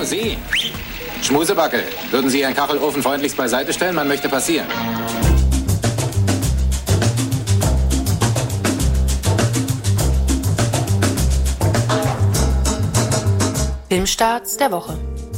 Sie! Schmusebacke, würden Sie Ihren Kachelofen freundlichst beiseite stellen? Man möchte passieren. Filmstarts der Woche.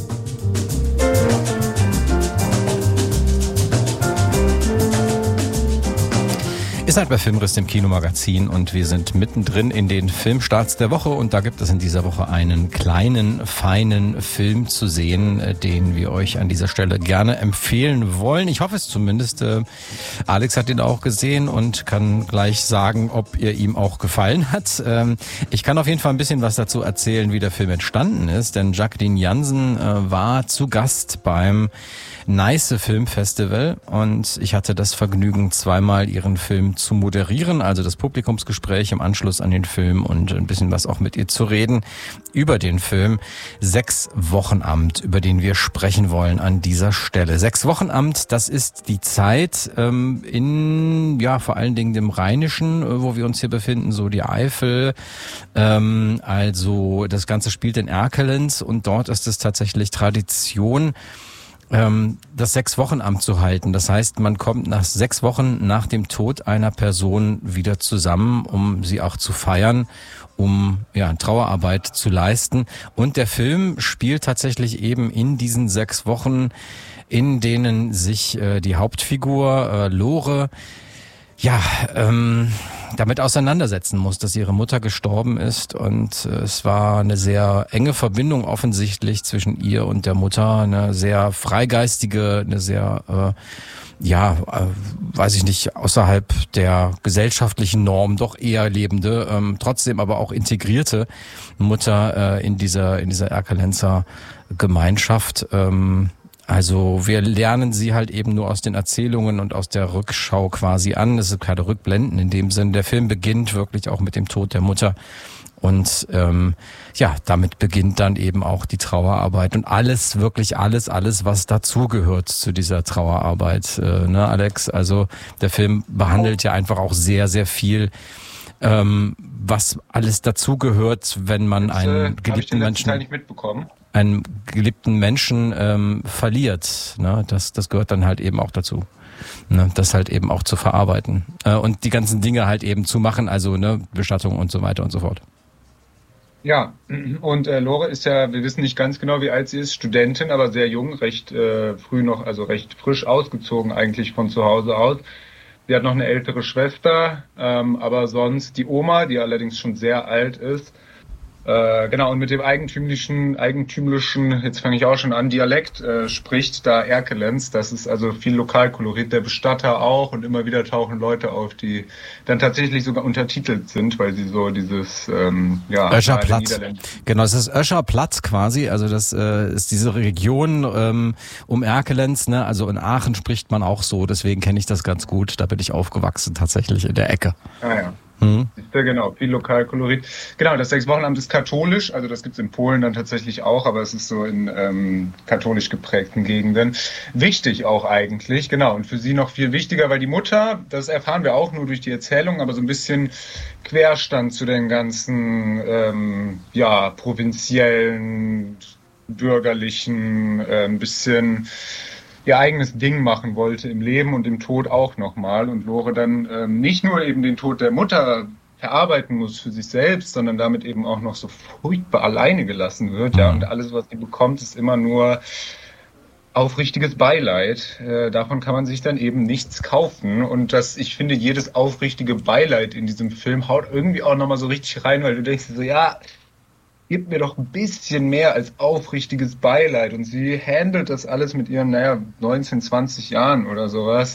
Ihr seid bei Filmriss, dem Kinomagazin, und wir sind mittendrin in den Filmstarts der Woche, und da gibt es in dieser Woche einen kleinen, feinen Film zu sehen, den wir euch an dieser Stelle gerne empfehlen wollen. Ich hoffe es zumindest. Alex hat ihn auch gesehen und kann gleich sagen, ob er ihm auch gefallen hat. Ich kann auf jeden Fall ein bisschen was dazu erzählen, wie der Film entstanden ist, denn Jacqueline Jansen war zu Gast beim Nice Filmfestival und ich hatte das Vergnügen, zweimal ihren Film zu moderieren, also das Publikumsgespräch im Anschluss an den Film und ein bisschen was auch mit ihr zu reden über den Film 6 Wochenamt, über den wir sprechen wollen an dieser Stelle. 6 Wochenamt, das ist die Zeit in, ja, vor allen Dingen dem Rheinischen, wo wir uns hier befinden, so die Eifel, also das Ganze spielt in Erkelenz und dort ist es tatsächlich Tradition, das 6-Wochenamt zu halten. Das heißt, man kommt nach 6 Wochen nach dem Tod einer Person wieder zusammen, um sie auch zu feiern, um Trauerarbeit zu leisten. Und der Film spielt tatsächlich eben in diesen 6 Wochen, in denen sich die Hauptfigur Lore damit auseinandersetzen muss, dass ihre Mutter gestorben ist, und es war eine sehr enge Verbindung offensichtlich zwischen ihr und der Mutter, eine sehr freigeistige, eine sehr weiß ich nicht, außerhalb der gesellschaftlichen Norm doch eher lebende, trotzdem aber auch integrierte Mutter in dieser Erkelenzer Gemeinschaft. Also wir lernen sie halt eben nur aus den Erzählungen und aus der Rückschau quasi an. Es sind keine Rückblenden in dem Sinn. Der Film beginnt wirklich auch mit dem Tod der Mutter. Und damit beginnt dann eben auch die Trauerarbeit. Und alles, wirklich alles, was dazugehört zu dieser Trauerarbeit. Alex? Also der Film behandelt ja einfach auch sehr, sehr viel, was alles dazugehört, wenn man einen geliebten Menschen... nicht mitbekommen. einen geliebten Menschen verliert. Ne? Das gehört dann halt eben auch dazu. Ne? Das halt eben auch zu verarbeiten. Und die ganzen Dinge halt eben zu machen, also Bestattung und so weiter und so fort. Ja, und Lore ist ja, wir wissen nicht ganz genau, wie alt sie ist, Studentin, aber sehr jung, recht früh noch, also recht frisch ausgezogen eigentlich von zu Hause aus. Sie hat noch eine ältere Schwester, aber sonst die Oma, die allerdings schon sehr alt ist. Und mit dem eigentümlichen, jetzt fange ich auch schon an, Dialekt spricht da Erkelenz. Das ist also viel Lokalkolorit, der Bestatter auch, und immer wieder tauchen Leute auf, die dann tatsächlich sogar untertitelt sind, weil sie so dieses, Öscher Platz. Genau, es ist Öscher Platz quasi, also das ist diese Region um Erkelenz, ne? Also in Aachen spricht man auch so, deswegen kenne ich das ganz gut, da bin ich aufgewachsen tatsächlich in der Ecke. Ah ja. Ja, genau, viel Lokalkolorit. Genau, das 6-Wochenamt ist katholisch, also das gibt's in Polen dann tatsächlich auch, aber es ist so in katholisch geprägten Gegenden. Wichtig auch eigentlich, genau, und für sie noch viel wichtiger, weil die Mutter, das erfahren wir auch nur durch die Erzählung, aber so ein bisschen Querstand zu den ganzen, provinziellen, bürgerlichen, ein bisschen ihr eigenes Ding machen wollte im Leben und im Tod auch nochmal, und Lore dann nicht nur eben den Tod der Mutter verarbeiten muss für sich selbst, sondern damit eben auch noch so furchtbar alleine gelassen wird, und alles, was sie bekommt, ist immer nur aufrichtiges Beileid. Davon kann man sich dann eben nichts kaufen, und ich finde, jedes aufrichtige Beileid in diesem Film haut irgendwie auch nochmal so richtig rein, weil du denkst so, gib mir doch ein bisschen mehr als aufrichtiges Beileid. Und sie handelt das alles mit ihren, 19, 20 Jahren oder sowas.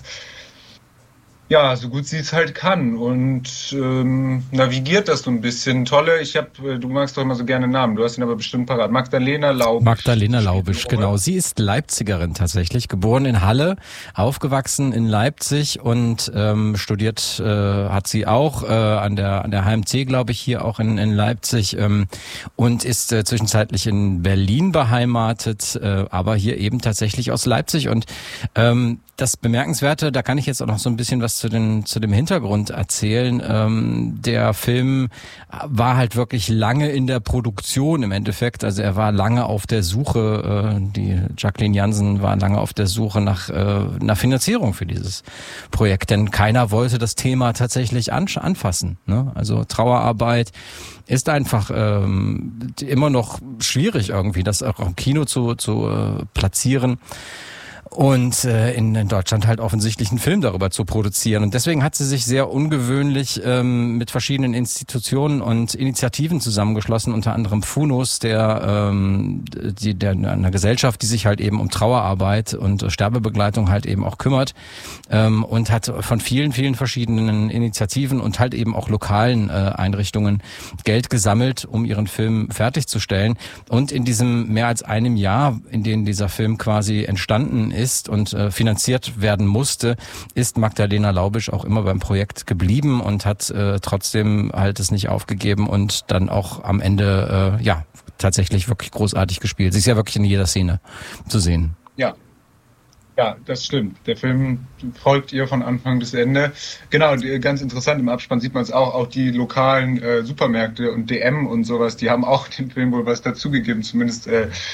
Ja, so gut sie es halt kann, und navigiert das so ein bisschen. Du magst doch immer so gerne Namen, du hast ihn aber bestimmt parat. Magdalena Laubisch, genau. Sie ist Leipzigerin tatsächlich, geboren in Halle, aufgewachsen in Leipzig und studiert hat sie auch an der HMC, glaube ich, hier auch in Leipzig, und ist zwischenzeitlich in Berlin beheimatet, aber hier eben tatsächlich aus Leipzig. Und das Bemerkenswerte, da kann ich jetzt auch noch so ein bisschen was was zu dem Hintergrund erzählen. Der Film war halt wirklich lange in der Produktion im Endeffekt. Also er war lange auf der Suche, die Jacqueline Jansen war lange auf der Suche nach einer Finanzierung für dieses Projekt, denn keiner wollte das Thema tatsächlich anfassen. Ne? Also Trauerarbeit ist einfach immer noch schwierig irgendwie, das auch im Kino zu platzieren. Und in Deutschland halt offensichtlich einen Film darüber zu produzieren. Und deswegen hat sie sich sehr ungewöhnlich mit verschiedenen Institutionen und Initiativen zusammengeschlossen, unter anderem FUNUS, einer Gesellschaft, die sich halt eben um Trauerarbeit und Sterbebegleitung halt eben auch kümmert, und hat von vielen, vielen verschiedenen Initiativen und halt eben auch lokalen Einrichtungen Geld gesammelt, um ihren Film fertigzustellen. Und in diesem mehr als einem Jahr, in dem dieser Film quasi entstanden ist und finanziert werden musste, ist Magdalena Laubisch auch immer beim Projekt geblieben und hat trotzdem halt es nicht aufgegeben und dann auch am Ende tatsächlich wirklich großartig gespielt. Sie ist ja wirklich in jeder Szene zu sehen. Ja, das stimmt. Der Film folgt ihr von Anfang bis Ende. Genau, ganz interessant, im Abspann sieht man es auch die lokalen Supermärkte und DM und sowas, die haben auch dem Film wohl was dazugegeben, zumindest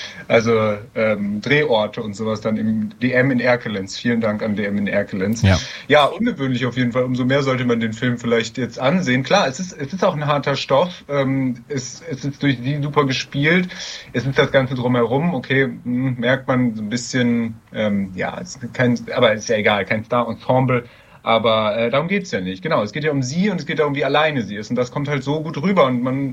Drehorte und sowas dann im DM in Erkelenz. Vielen Dank an DM in Erkelenz. Ja, ungewöhnlich auf jeden Fall. Umso mehr sollte man den Film vielleicht jetzt ansehen. Klar, es ist auch ein harter Stoff. Es ist durch sie super gespielt. Es ist das Ganze drumherum. Okay, merkt man so ein bisschen, aber ist ja egal, kein Star-Ensemble, aber darum geht's ja nicht. Genau, es geht ja um sie und es geht darum, wie alleine sie ist und das kommt halt so gut rüber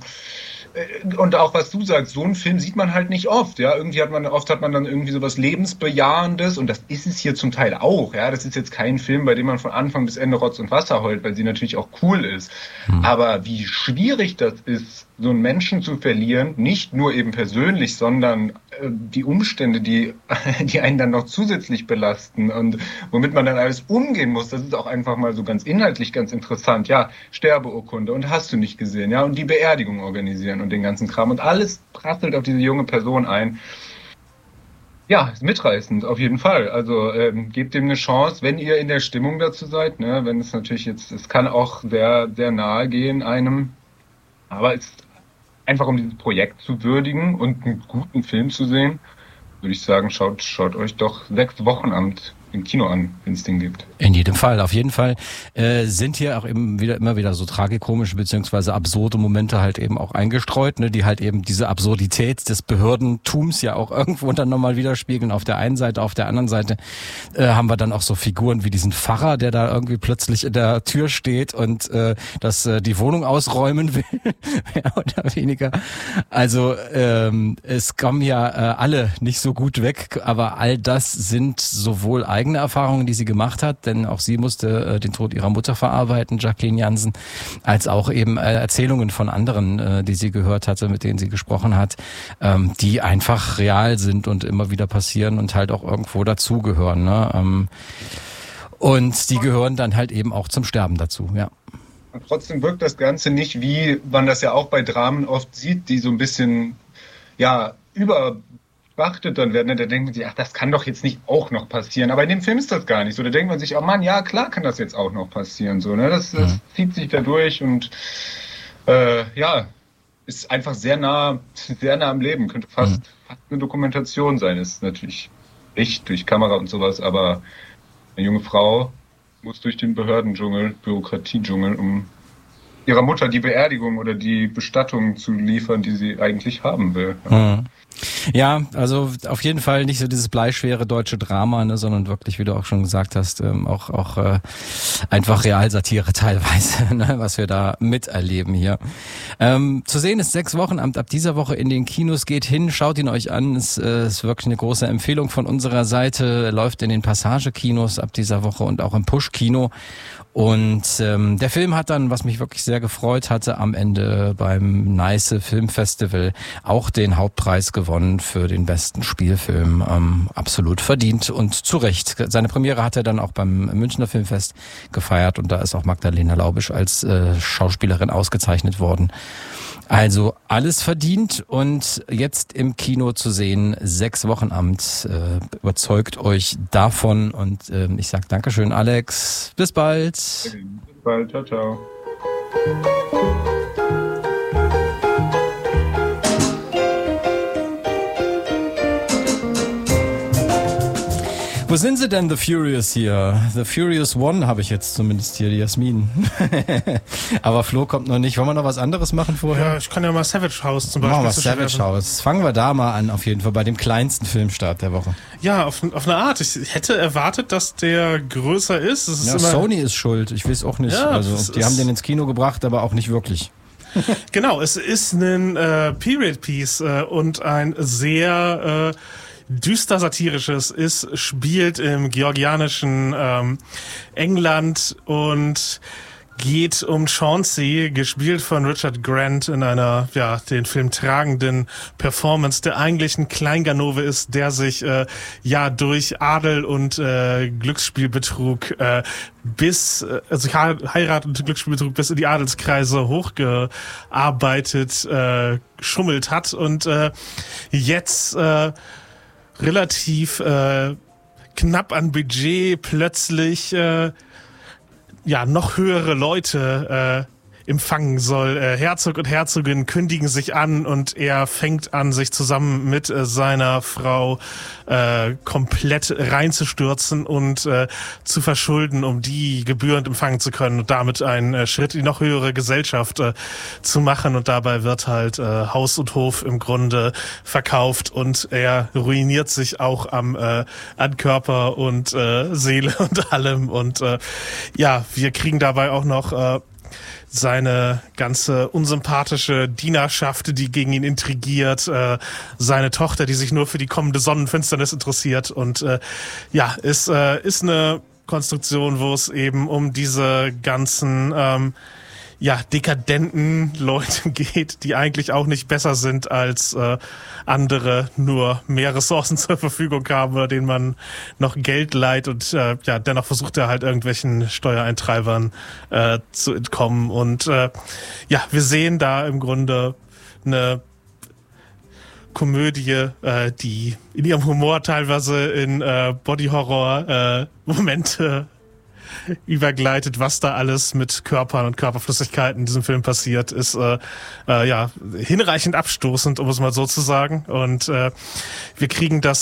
und auch was du sagst, so einen Film sieht man halt nicht oft, ja, oft hat man dann irgendwie sowas Lebensbejahendes und das ist es hier zum Teil auch, ja, das ist jetzt kein Film, bei dem man von Anfang bis Ende Rotz und Wasser heult, weil sie natürlich auch cool ist, aber wie schwierig das ist, so einen Menschen zu verlieren, nicht nur eben persönlich, sondern die Umstände, die einen dann noch zusätzlich belasten und womit man dann alles umgehen muss, das ist auch einfach mal so ganz inhaltlich ganz interessant. Ja, Sterbeurkunde und hast du nicht gesehen, ja, und die Beerdigung organisieren und den ganzen Kram und alles prasselt auf diese junge Person ein. Ja, ist mitreißend, auf jeden Fall. Also gebt dem eine Chance, wenn ihr in der Stimmung dazu seid, ne, wenn es natürlich es kann auch sehr, sehr nahe gehen einem, aber es einfach um dieses Projekt zu würdigen und einen guten Film zu sehen, würde ich sagen, schaut euch doch 6 Wochenamt im Kino an, wenn es den gibt. In jedem Fall, auf jeden Fall sind hier auch immer wieder so tragikomische beziehungsweise absurde Momente halt eben auch eingestreut, ne, die halt eben diese Absurdität des Behördentums ja auch irgendwo dann nochmal widerspiegeln. Auf der einen Seite, auf der anderen Seite haben wir dann auch so Figuren wie diesen Pfarrer, der da irgendwie plötzlich in der Tür steht und die Wohnung ausräumen will, mehr oder weniger. Also es kommen ja alle nicht so gut weg, aber all das sind sowohl eigene Erfahrungen, die sie gemacht hat, denn auch sie musste den Tod ihrer Mutter verarbeiten, Jacqueline Jansen, als auch eben Erzählungen von anderen, die sie gehört hatte, mit denen sie gesprochen hat, die einfach real sind und immer wieder passieren und halt auch irgendwo dazugehören. Ne? Und die gehören dann halt eben auch zum Sterben dazu, ja. Und trotzdem wirkt das Ganze nicht, wie man das ja auch bei Dramen oft sieht, die so ein bisschen, überbeachtet dann werden. Da denkt man sich, ach, das kann doch jetzt nicht auch noch passieren. Aber in dem Film ist das gar nicht so. Da denkt man sich, oh Mann, ja, klar kann das jetzt auch noch passieren. So, ne? Das zieht sich da durch und ist einfach sehr nah am Leben. Könnte fast eine Dokumentation sein. Ist natürlich echt durch Kamera und sowas, aber eine junge Frau muss durch den Behördendschungel, Bürokratiedschungel, um ihrer Mutter die Beerdigung oder die Bestattung zu liefern, die sie eigentlich haben will. Ja, also auf jeden Fall nicht so dieses bleischwere deutsche Drama, ne, sondern wirklich, wie du auch schon gesagt hast, auch einfach Realsatire teilweise, ne, was wir da miterleben hier. Zu sehen ist 6 Wochenamt ab dieser Woche in den Kinos. Geht hin, schaut ihn euch an. Es ist wirklich eine große Empfehlung von unserer Seite. Läuft in den Passage-Kinos ab dieser Woche und auch im Push-Kino. Und der Film hat dann, was mich wirklich sehr gefreut hatte, am Ende beim Neiße Filmfestival auch den Hauptpreis gewonnen. gewonnen für den besten Spielfilm. Absolut verdient und zu Recht. Seine Premiere hat er dann auch beim Münchner Filmfest gefeiert und da ist auch Magdalena Laubisch als Schauspielerin ausgezeichnet worden. Also alles verdient und jetzt im Kino zu sehen, 6 Wochenamt, überzeugt euch davon und ich sag Dankeschön, Alex, bis bald. Bis bald, ciao, ciao. Wo sind sie denn, The Furious hier? The Furious One habe ich jetzt zumindest hier, die Jasmin. Aber Flo kommt noch nicht. Wollen wir noch was anderes machen vorher? Ja, ich kann ja mal Savage House zum Beispiel. Machen wir Savage House. Fangen wir da mal an, auf jeden Fall, bei dem kleinsten Filmstart der Woche. Ja, auf eine Art. Ich hätte erwartet, dass der größer ist. Das ist ja, Sony ist schuld. Ich weiß auch nicht. Ja, also, die haben den ins Kino gebracht, aber auch nicht wirklich. Genau, es ist ein Period Piece und ein sehr düster satirisches. Es spielt im georgianischen England und geht um Chauncey, gespielt von Richard Grant in einer, den Film tragenden Performance, der eigentlich ein Kleinganove ist, der sich, durch Adel und Glücksspielbetrug Heirat und Glücksspielbetrug bis in die Adelskreise hochgearbeitet, geschummelt hat und jetzt relativ knapp an Budget plötzlich noch höhere Leute empfangen soll. Herzog und Herzogin kündigen sich an und er fängt an, sich zusammen mit seiner Frau komplett reinzustürzen und zu verschulden, um die gebührend empfangen zu können und damit einen Schritt in die noch höhere Gesellschaft zu machen. Und dabei wird halt Haus und Hof im Grunde verkauft und er ruiniert sich auch an Körper und Seele und allem. Und wir kriegen dabei auch noch seine ganze unsympathische Dienerschaft, die gegen ihn intrigiert, seine Tochter, die sich nur für die kommende Sonnenfinsternis interessiert und ist eine Konstruktion, wo es eben um diese ganzen dekadenten Leute geht, die eigentlich auch nicht besser sind als andere, nur mehr Ressourcen zur Verfügung haben oder denen man noch Geld leiht und dennoch versucht er halt irgendwelchen Steuereintreibern zu entkommen und wir sehen da im Grunde eine Komödie, die in ihrem Humor teilweise in Body-Horror-Momente übergleitet, was da alles mit Körpern und Körperflüssigkeiten in diesem Film passiert, ist hinreichend abstoßend, um es mal so zu sagen. Und wir kriegen das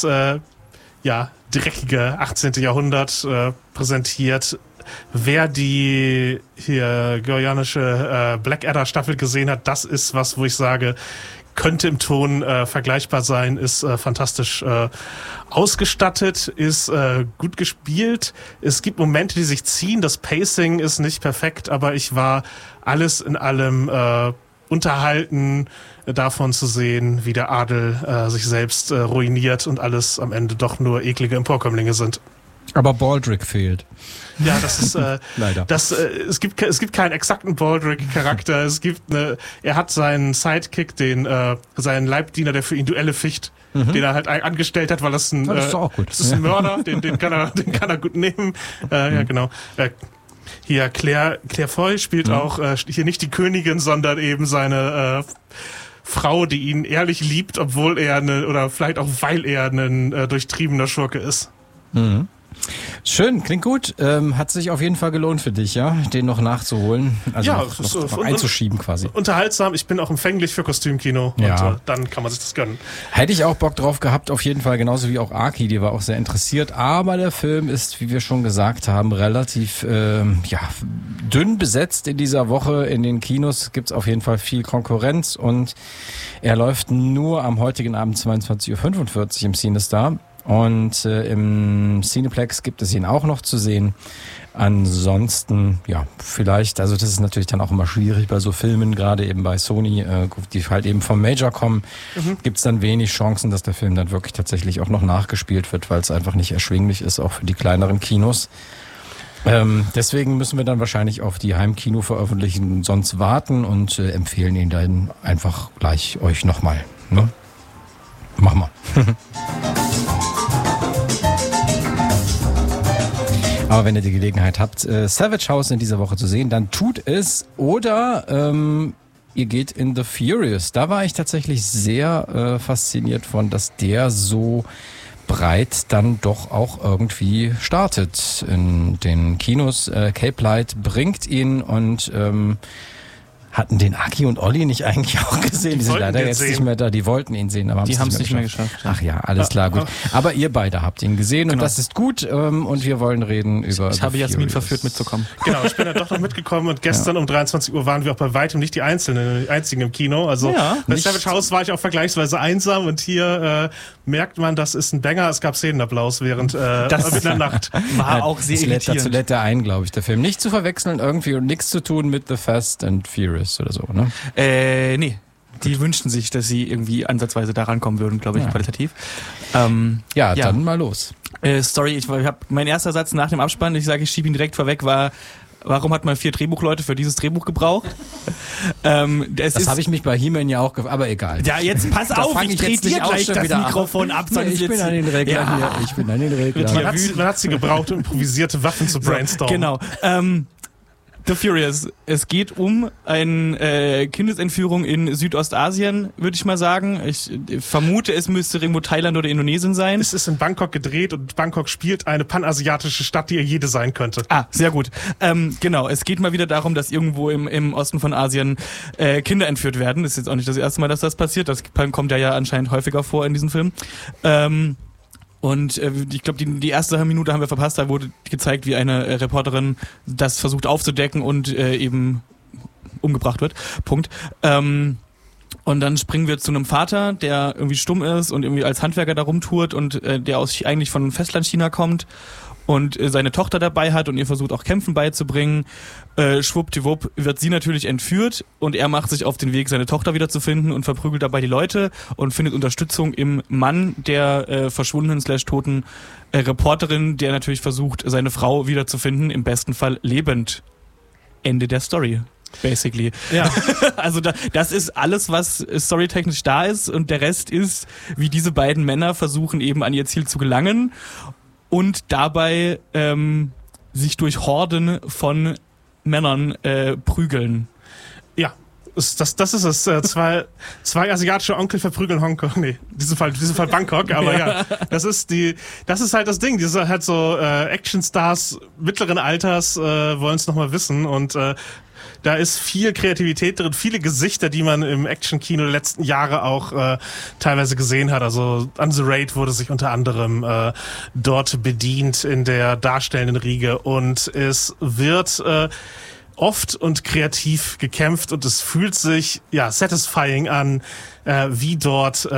dreckige 18. Jahrhundert präsentiert. Wer die hier georgianische Blackadder-Staffel gesehen hat, das ist was, wo ich sage, könnte im Ton vergleichbar sein, ist fantastisch ausgestattet, ist gut gespielt. Es gibt Momente, die sich ziehen. Das Pacing ist nicht perfekt, aber ich war alles in allem unterhalten davon zu sehen, wie der Adel sich selbst ruiniert und alles am Ende doch nur eklige Emporkömmlinge sind. Aber Baldrick fehlt. Ja, das ist leider. Es gibt keinen exakten Baldrick-Charakter. Er hat seinen Sidekick, seinen Leibdiener, der für ihn Duelle ficht, den er halt angestellt hat, weil das ein das ist auch gut. Das ist ein Mörder, den kann er gut nehmen. Ja, genau. Hier Claire Foy spielt auch hier nicht die Königin, sondern eben seine Frau, die ihn ehrlich liebt, obwohl er oder vielleicht auch weil er ein durchtriebener Schurke ist. Mhm. Schön, klingt gut. Hat sich auf jeden Fall gelohnt für dich, ja, den noch nachzuholen, also noch einzuschieben quasi. Unterhaltsam, ich bin auch empfänglich für Kostümkino und dann kann man sich das gönnen. Hätte ich auch Bock drauf gehabt, auf jeden Fall, genauso wie auch Aki, die war auch sehr interessiert, aber der Film ist, wie wir schon gesagt haben, relativ dünn besetzt in dieser Woche. In den Kinos gibt's auf jeden Fall viel Konkurrenz und er läuft nur am heutigen Abend 22:45 Uhr im CineStar. Und im Cineplex gibt es ihn auch noch zu sehen. Ansonsten, vielleicht, also das ist natürlich dann auch immer schwierig bei so Filmen, gerade eben bei Sony, die halt eben vom Major kommen, gibt's dann wenig Chancen, dass der Film dann wirklich tatsächlich auch noch nachgespielt wird, weil es einfach nicht erschwinglich ist, auch für die kleineren Kinos. Deswegen müssen wir dann wahrscheinlich auf die Heimkino-Veröffentlichungen sonst warten und empfehlen ihn dann einfach gleich euch nochmal. Ne? Aber wenn ihr die Gelegenheit habt, Savage House in dieser Woche zu sehen, dann tut es. Oder ihr geht in The Furious. Da war ich tatsächlich sehr fasziniert von, dass der so breit dann doch auch irgendwie startet in den Kinos. Cape Light bringt ihn und hatten den Aki und Olli nicht eigentlich auch gesehen? Die sind leider jetzt nicht mehr da. Die wollten ihn sehen, aber die haben es nicht mehr geschafft. Ach ja, alles klar, gut. Aber ihr beide habt ihn gesehen und das ist gut. Und wir wollen reden über Ich habe Jasmin verführt mitzukommen. Genau, ich bin dann doch noch mitgekommen und gestern um 23 Uhr waren wir auch bei weitem nicht die einzigen im Kino. Also bei Savage House war ich auch vergleichsweise einsam und hier merkt man, das ist ein Banger. Es gab Szenenapplaus während in der Nacht. War auch sehr irritierend. Dazu lädt er ein, glaube ich, der Film. Nicht zu verwechseln irgendwie und nichts zu tun mit The Fast and Furious oder so, ne? Nee. Die wünschten sich, dass sie irgendwie ansatzweise da rankommen würden, glaube ich, qualitativ. Dann mal los. Story, mein erster Satz nach dem Abspann, ich sage, ich schiebe ihn direkt vorweg, war: Warum hat man 4 Drehbuchleute für dieses Drehbuch gebraucht? Das habe ich mich bei He-Man ja auch gefragt, aber egal. Ja, jetzt pass auf, ich drehe dir gleich das Mikrofon ab. Ich bin an den Reglern hier. Ich bin an den Reglern. Man hat sie gebraucht, um improvisierte Waffen zu brainstormen. Genau. The Furious. Es geht um eine Kindesentführung in Südostasien, würde ich mal sagen. Ich vermute, es müsste irgendwo Thailand oder Indonesien sein. Es ist in Bangkok gedreht und Bangkok spielt eine panasiatische Stadt, die ihr jede sein könnte. Sehr gut. Genau, es geht mal wieder darum, dass irgendwo im Osten von Asien Kinder entführt werden. Das ist jetzt auch nicht das erste Mal, dass das passiert. Das kommt ja anscheinend häufiger vor in diesem Film. Und ich glaube, die erste Minute haben wir verpasst, da wurde gezeigt, wie eine Reporterin das versucht aufzudecken und eben umgebracht wird. Punkt. Und dann springen wir zu einem Vater, der irgendwie stumm ist und irgendwie als Handwerker da rumtourt und der eigentlich von Festlandchina kommt und seine Tochter dabei hat und ihr versucht auch Kämpfen beizubringen. Schwuppdiwupp wird sie natürlich entführt und er macht sich auf den Weg, seine Tochter wiederzufinden und verprügelt dabei die Leute und findet Unterstützung im Mann der verschwundenen / toten Reporterin, der natürlich versucht, seine Frau wiederzufinden, im besten Fall lebend. Ende der Story. Basically. Ja. Also das ist alles, was storytechnisch da ist und der Rest ist, wie diese beiden Männer versuchen eben an ihr Ziel zu gelangen und dabei sich durch Horden von Männern prügeln. Ja, das ist es. Zwei asiatische Onkel verprügeln Hongkong. Nee, in diesem Fall Bangkok, aber ja. Das ist halt das Ding. Diese halt so Actionstars mittleren Alters wollen es nochmal wissen und da ist viel Kreativität drin, viele Gesichter, die man im Action-Kino der letzten Jahre auch teilweise gesehen hat. Also an The Raid wurde sich unter anderem dort bedient in der darstellenden Riege und es wird oft und kreativ gekämpft und es fühlt sich satisfying an, wie dort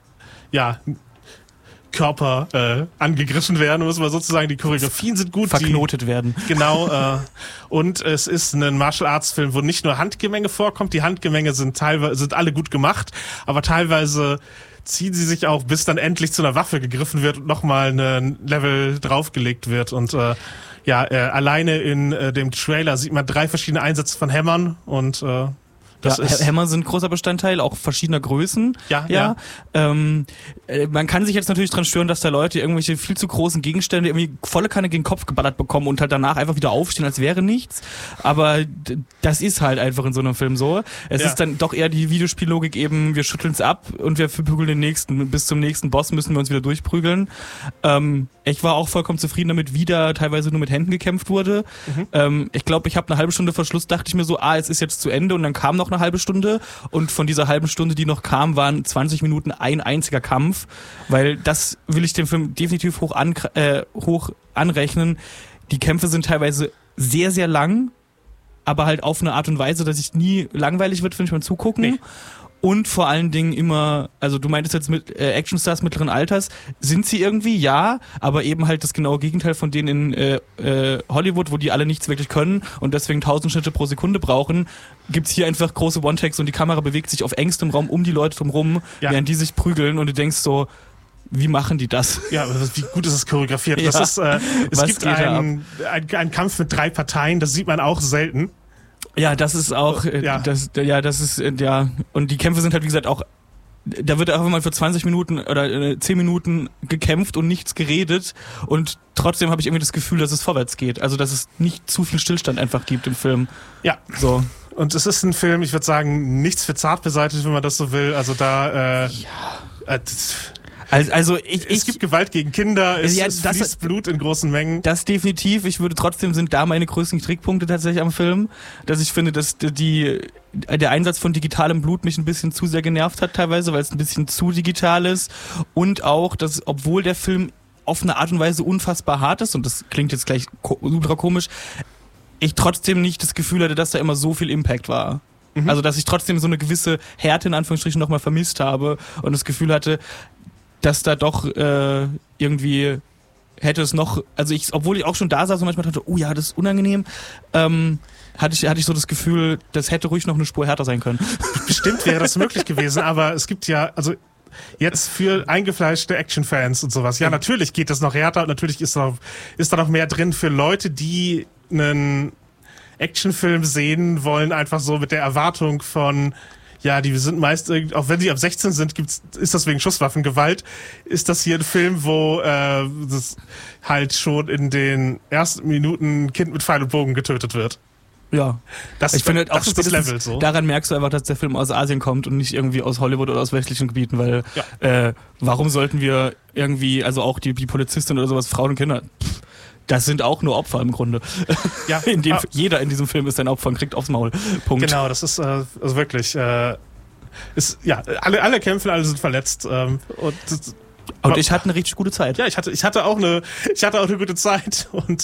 Körper angegriffen werden, muss man sozusagen. Die Choreografien sind gut. Verknotet werden. Genau. Und es ist ein Martial Arts Film, wo nicht nur Handgemenge vorkommt. Die Handgemenge sind alle gut gemacht, aber teilweise ziehen sie sich auch, bis dann endlich zu einer Waffe gegriffen wird und nochmal ein Level draufgelegt wird. Und alleine in dem Trailer sieht man 3 verschiedene Einsätze von Hämmern und Hämmer sind großer Bestandteil, auch verschiedener Größen. Ja. Man kann sich jetzt natürlich dran stören, dass da Leute irgendwelche viel zu großen Gegenstände irgendwie volle Kanne gegen den Kopf geballert bekommen und halt danach einfach wieder aufstehen, als wäre nichts. Aber das ist halt einfach in so einem Film so. Es ist dann doch eher die Videospiellogik eben, wir schütteln es ab und wir verprügeln den nächsten. Bis zum nächsten Boss müssen wir uns wieder durchprügeln. Ich war auch vollkommen zufrieden damit, wie da teilweise nur mit Händen gekämpft wurde. Ich glaube, ich habe eine halbe Stunde vor Schluss, dachte ich mir so, es ist jetzt zu Ende und dann kam noch eine halbe Stunde und von dieser halben Stunde, die noch kam, waren 20 Minuten ein einziger Kampf, weil das will ich dem Film definitiv hoch anrechnen. Die Kämpfe sind teilweise sehr, sehr lang, aber halt auf eine Art und Weise, dass ich nie langweilig wird, finde ich, beim Zugucken. Nee. Und vor allen Dingen immer, also du meintest jetzt mit Actionstars mittleren Alters, sind sie irgendwie, ja, aber eben halt das genaue Gegenteil von denen in Hollywood, wo die alle nichts wirklich können und deswegen 1000 Schnitte pro Sekunde brauchen, gibt's hier einfach große One-Takes und die Kamera bewegt sich auf engstem Raum um die Leute drumherum, während die sich prügeln und du denkst so, wie machen die das? Ja, wie gut ist es choreografiert? Das ist, es gibt einen Kampf mit 3 Parteien, das sieht man auch selten. Ja, das ist auch, und die Kämpfe sind halt, wie gesagt, auch da wird einfach mal für 20 Minuten oder 10 Minuten gekämpft und nichts geredet und trotzdem habe ich irgendwie das Gefühl, dass es vorwärts geht. Also, dass es nicht zu viel Stillstand einfach gibt im Film. Ja. So. Und es ist ein Film, ich würde sagen, nichts für zart beseitigt, wenn man das so will. Also da, es gibt Gewalt gegen Kinder, es fließt Blut in großen Mengen. Das definitiv. Ich würde trotzdem, sind da meine größten Kritikpunkte tatsächlich am Film, dass ich finde, dass der Einsatz von digitalem Blut mich ein bisschen zu sehr genervt hat teilweise, weil es ein bisschen zu digital ist und auch, dass obwohl der Film auf eine Art und Weise unfassbar hart ist und das klingt jetzt gleich ultra komisch, ich trotzdem nicht das Gefühl hatte, dass da immer so viel Impact war. Mhm. Also, dass ich trotzdem so eine gewisse Härte in Anführungsstrichen nochmal vermisst habe und das Gefühl hatte, dass da doch irgendwie hätte es noch, also obwohl ich auch schon da saß und manchmal dachte, oh ja, das ist unangenehm, hatte ich so das Gefühl, das hätte ruhig noch eine Spur härter sein können. Bestimmt wäre das möglich gewesen, aber es gibt ja, also jetzt für eingefleischte Actionfans und sowas, ja, natürlich geht das noch härter und natürlich ist da noch mehr drin für Leute, die einen Actionfilm sehen wollen, einfach so mit der Erwartung von, ja, die sind meist, auch wenn sie ab 16 sind, ist das wegen Schusswaffengewalt, ist das hier ein Film, wo das halt schon in den ersten Minuten ein Kind mit Pfeil und Bogen getötet wird. Ja, ich finde auch das Level so. Daran merkst du einfach, dass der Film aus Asien kommt und nicht irgendwie aus Hollywood oder aus westlichen Gebieten, weil warum sollten wir irgendwie, also auch die Polizistin oder sowas, Frauen und Kinder, das sind auch nur Opfer im Grunde. Ja, jeder in diesem Film ist ein Opfer und kriegt aufs Maul. Punkt. Genau, das ist also wirklich alle kämpfen, alle sind verletzt und ich hatte eine richtig gute Zeit. Ja, ich hatte auch eine gute Zeit und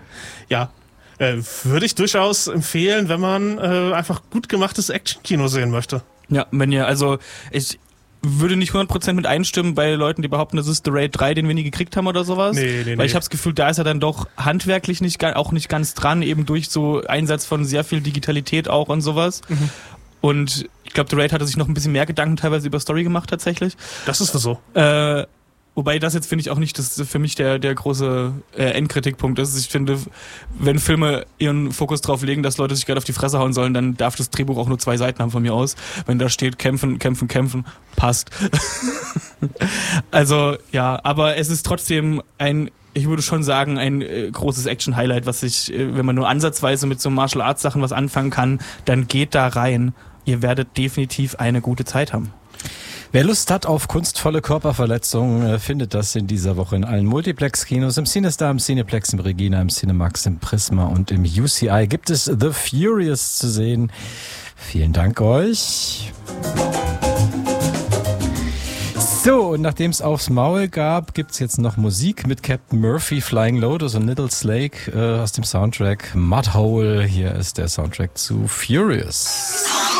würde ich durchaus empfehlen, wenn man einfach gut gemachtes Action-Kino sehen möchte. Ja, ich würde nicht 100% mit einstimmen bei Leuten, die behaupten, das ist The Raid 3, den wir nie gekriegt haben oder sowas. Nee. Weil ich habe das Gefühl, da ist er dann doch handwerklich auch nicht ganz dran, eben durch so Einsatz von sehr viel Digitalität auch und sowas. Mhm. Und ich glaube, The Raid hatte sich noch ein bisschen mehr Gedanken teilweise über Story gemacht tatsächlich. Das ist so. Wobei das jetzt finde ich auch nicht, das für mich der große Endkritikpunkt ist. Ich finde, wenn Filme ihren Fokus drauf legen, dass Leute sich gerade auf die Fresse hauen sollen, dann darf das Drehbuch auch nur 2 Seiten haben von mir aus. Wenn da steht, kämpfen, passt. Also, ja, aber es ist trotzdem ich würde schon sagen, ein großes Action-Highlight, was wenn man nur ansatzweise mit so Martial-Arts-Sachen was anfangen kann, dann geht da rein. Ihr werdet definitiv eine gute Zeit haben. Wer Lust hat auf kunstvolle Körperverletzungen, findet das in dieser Woche in allen Multiplex-Kinos. Im CineStar, im Cineplex, im Regina, im Cinemax, im Prisma und im UCI gibt es The Furious zu sehen. Vielen Dank euch. So, und nachdem es aufs Maul gab, gibt's jetzt noch Musik mit Captain Murphy, Flying Lotus und Little Slake aus dem Soundtrack Mudhole. Hier ist der Soundtrack zu Furious.